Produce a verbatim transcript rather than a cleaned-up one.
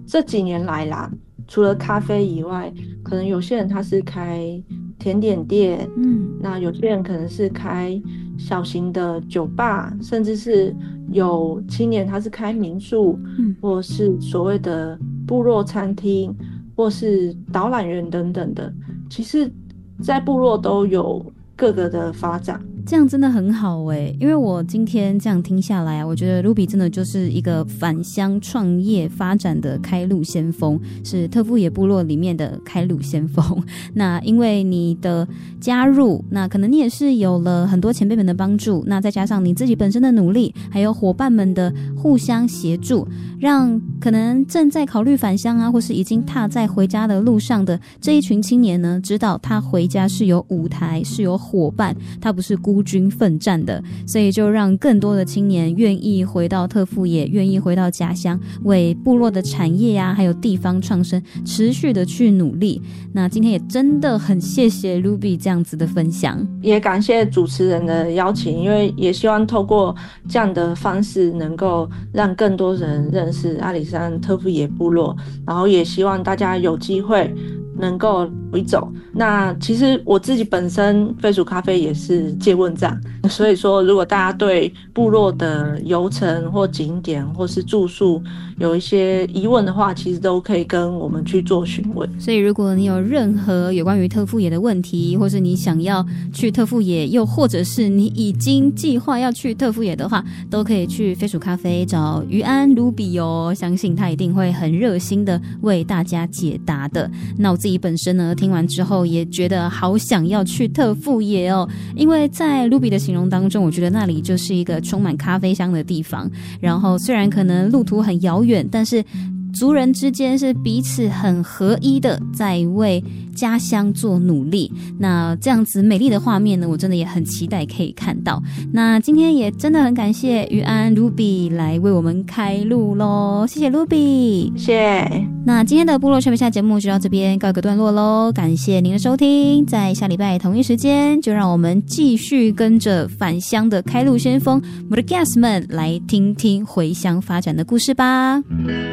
这几年来啦，除了咖啡以外，可能有些人他是开甜点店，嗯，那有些人可能是开小型的酒吧，甚至是有青年他是开民宿，嗯，或是所谓的部落餐厅，或是导览员等等的。其实，在部落都有各个的发展。 这样真的很好耶，因为我今天这样听下来啊，我觉得 Ruby 真的就是一个返乡创业发展的开路先锋，是特富野部落里面的开路先锋。那因为你的加入，那可能你也是有了很多前辈们的帮助，那再加上你自己本身的努力，还有伙伴们的互相协助，让可能正在考虑返乡啊，或是已经踏在回家的路上的这一群青年呢，知道他回家是有舞台，是有伙伴，他不是孤军奋战的，所以就让更多的青年愿意回到特富野，愿意回到家乡，为部落的产业啊，还有地方创生持续的去努力。那今天也真的很谢谢 Ruby 这样子的分享， 也感谢主持人的邀请，因为也希望透过这样的方式能够让更多人认识阿里山特富野部落，然后也希望大家有机会能够回走。那其实我自己本身飞鼠咖啡也是借问站，所以说如果大家对部落的游程或景点或是住宿有一些疑问的话，其实都可以跟我们去做询问。 所以如果你有任何有关于特富野的问题，或是你想要去特富野，又或者是你已经计划要去特富野的话，都可以去飞鼠咖啡找于安 Ruby 哦，相信他一定会很热心的为大家解答的。那我自己本身呢，听完之后也觉得好想要去特富野哦，因为在 Ruby 的形容当中，我觉得那里就是一个充满咖啡香的地方，然后虽然可能路途很遥远，但是族人之间是彼此很合一的，在为家乡做努力。那这样子美丽的画面呢，我真的也很期待可以看到。那今天也真的很感谢于安 Ruby 来为我们开路咯，谢谢 Ruby， 谢谢。 那今天的部落圈不下节目就到这边告一个段落咯，感谢您的收听，在下礼拜同一时间，就让我们继续跟着返乡的开路先锋 Mudgas 们来听听回乡发展的故事吧。